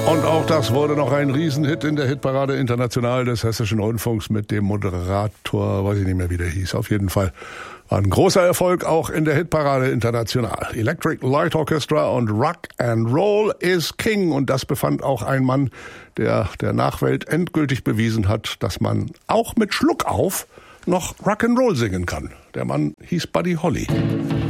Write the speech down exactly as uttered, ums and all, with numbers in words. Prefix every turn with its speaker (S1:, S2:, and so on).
S1: Und auch das wurde noch ein Riesenhit in der Hitparade International des Hessischen Rundfunks mit dem Moderator, weiß ich nicht mehr, wie der hieß. Auf jeden Fall ein großer Erfolg auch in der Hitparade International. Electric Light Orchestra und Rock and Roll is King. Und das befand auch ein Mann, der der Nachwelt endgültig bewiesen hat, dass man auch mit Schluck auf noch Rock and Roll singen kann. Der Mann hieß Buddy Holly.